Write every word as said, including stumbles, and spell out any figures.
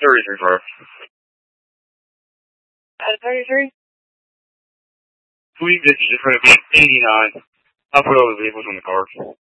thirty-three car. At thirty-three? Sweet, this is just going to be eighty-nine. I'll put all the vehicles on the car.